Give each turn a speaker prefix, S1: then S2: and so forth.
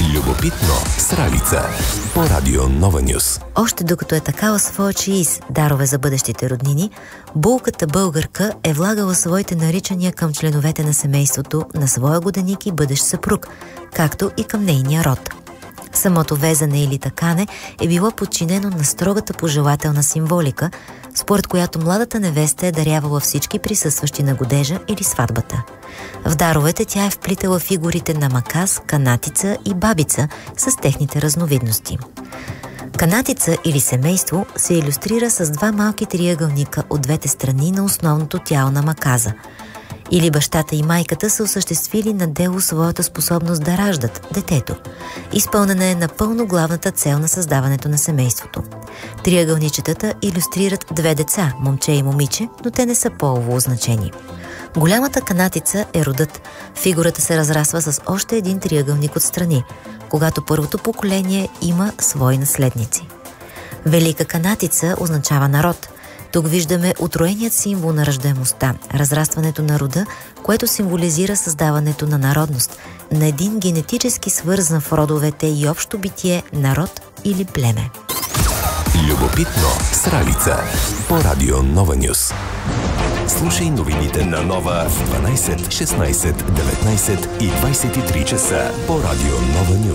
S1: Любопитно с Ралица по Радио Нова Нюс.
S2: Още докато е такава своя чииз дарове за бъдещите роднини, булката българка е влагала своите наричания към членовете на семейството на своя годеник и бъдещ съпруг, както и към нейния род. Самото везане или такане е било подчинено на строгата пожелателна символика, според която младата невеста е дарявала всички присъстващи на годежа или сватбата. В даровете тя е вплитала фигурите на маказ, канатица и бабица с техните разновидности. Канатица или семейство се илюстрира с два малки триъгълника от двете страни на основното тяло на маказа. Или бащата и майката са осъществили на дело своята способност да раждат детето. Изпълнена е напълно главната цел на създаването на семейството. Триъгълничетата илюстрират две деца, момче и момиче, но те не са полово означени. Голямата канатица е родът. Фигурата се разраства с още един триъгълник отстрани, когато първото поколение има свои наследници. Велика канатица означава народ. Тук виждаме утроеният символ на раждаемостта, разрастването на рода, което символизира създаването на народност, на един генетически свързан в родовете и общо битие народ или племе.
S1: Любопитно с Ралица по Радио Нова Нюс. Слушай новините на Нова в 12, 16, 19 и 23 часа по Радио Нова Нюс.